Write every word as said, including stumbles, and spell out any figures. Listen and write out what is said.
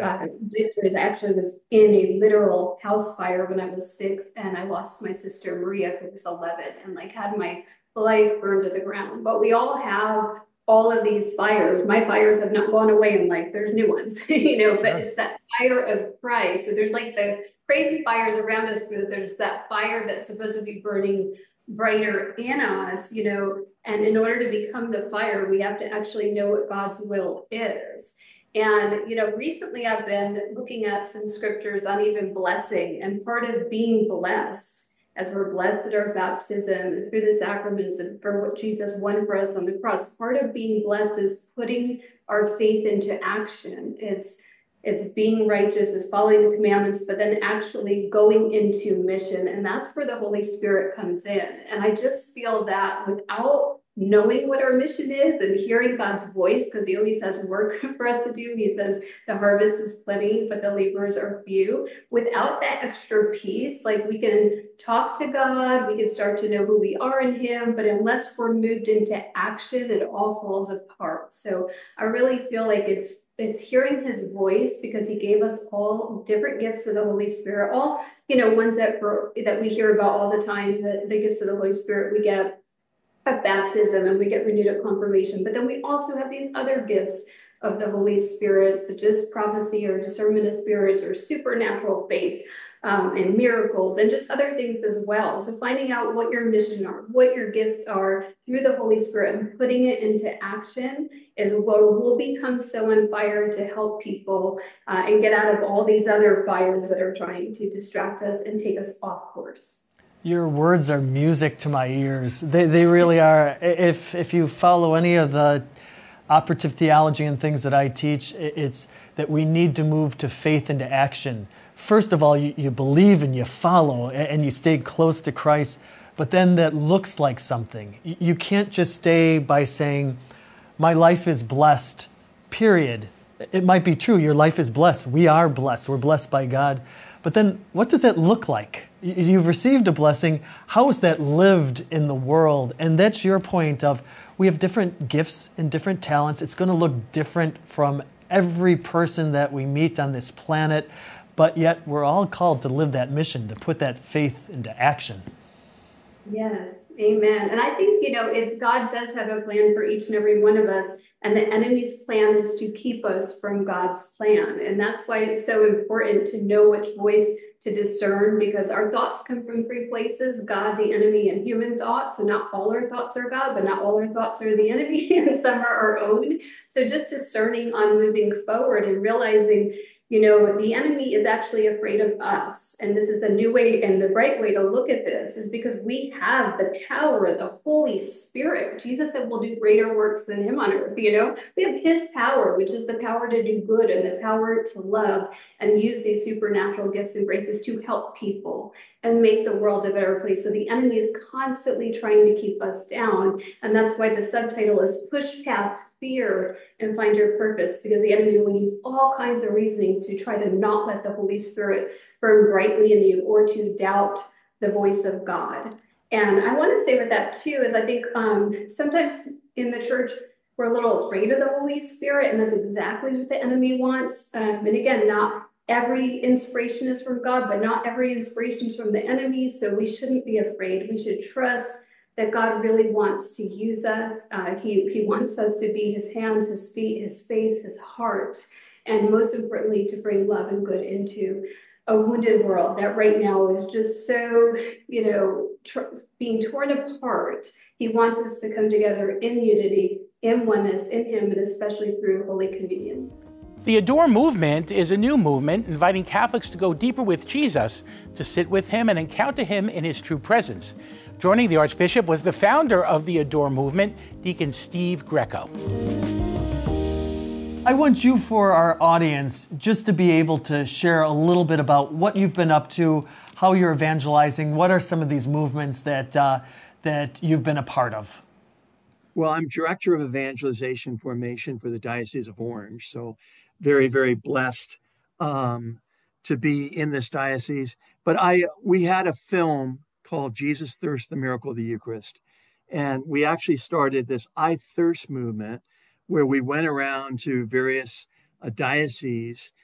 uh, my stories. I actually was in a literal house fire when I was six, and I lost my sister Maria, who was eleven, and like had my life burned to the ground. But we all have all of these fires. My fires have not gone away in life. There's new ones, you know, Sure. but it's that fire of Christ. So there's like the crazy fires around us, but there's that fire that's supposed to be burning brighter in us, you know, and in order to become the fire, we have to actually know what God's will is. And, you know, recently I've been looking at some scriptures on even blessing, and part of being blessed, as we're blessed at our baptism and through the sacraments and for what Jesus won for us on the cross, part of being blessed is putting our faith into action. It's it's being righteous, it's following the commandments, but then actually going into mission. And that's where the Holy Spirit comes in. And I just feel that without knowing what our mission is and hearing God's voice, because he always has work for us to do. He says the harvest is plenty, but the laborers are few. Without that extra piece, like we can talk to God, we can start to know who we are in him, but unless we're moved into action, it all falls apart. So I really feel like it's it's hearing his voice, because he gave us all different gifts of the Holy Spirit, all, you know, ones that for that we hear about all the time, the, the gifts of the Holy Spirit we get at baptism and we get renewed at confirmation. But then we also have these other gifts of the Holy Spirit, such as prophecy or discernment of spirits or supernatural faith, um, and miracles and just other things as well. So finding out what your mission are, what your gifts are through the Holy Spirit and putting it into action is what will become so on fire to help people uh, and get out of all these other fires that are trying to distract us and take us off course. Your words are music to my ears. They, they really are. If, if you follow any of the operative theology and things that I teach, it's that we need to move to faith into action. First of all, you, you believe and you follow and you stay close to Christ, but then that looks like something. You can't just stay by saying, my life is blessed, period. It might be true, your life is blessed. We are blessed. We're blessed by God. But then what does that look like? You've received a blessing. How is that lived in the world? And that's your point of we have different gifts and different talents. It's going to look different from every person that we meet on this planet, but yet we're all called to live that mission, to put that faith into action. Yes, amen. And I think, you know, it's God does have a plan for each and every one of us. And the enemy's plan is to keep us from God's plan. And that's why it's so important to know which voice to discern, because our thoughts come from three places: God, the enemy, and human thoughts. So not all our thoughts are God, but not all our thoughts are the enemy, and some are our own. So just discerning on moving forward and realizing, you know, the enemy is actually afraid of us. And this is a new way, and the right way to look at this is because we have the power of the Holy Spirit. Jesus said we'll do greater works than him on earth, you know? We have his power, which is the power to do good and the power to love and use these supernatural gifts and graces to help people and make the world a better place. So the enemy is constantly trying to keep us down. And that's why the subtitle is Push Past Fear and Find Your Purpose, because the enemy will use all kinds of reasoning to try to not let the Holy Spirit burn brightly in you or to doubt the voice of God. And I want to say with that too, is I think um, sometimes in the church, we're a little afraid of the Holy Spirit, and that's exactly what the enemy wants. Um, and again, not every inspiration is from God, but not every inspiration is from the enemy. So we shouldn't be afraid. We should trust that God really wants to use us. Uh, he, he wants us to be his hands, his feet, his face, his heart, and most importantly, to bring love and good into a wounded world that right now is just so, you know, tr- being torn apart. He wants us to come together in unity, in oneness, in him, and especially through Holy Communion. The Adore movement is a new movement inviting Catholics to go deeper with Jesus, to sit with him and encounter him in his true presence. Joining the Archbishop was the founder of the Adore movement, Deacon Steve Greco. I want you, for our audience, just to be able to share a little bit about what you've been up to, how you're evangelizing, what are some of these movements that uh, that you've been a part of. Well, I'm Director of Evangelization Formation for the Diocese of Orange, so very, very blessed um, to be in this diocese. But I, we had a film called Jesus Thirst, the Miracle of the Eucharist. And we actually started this I Thirst movement where we went around to various uh, dioceses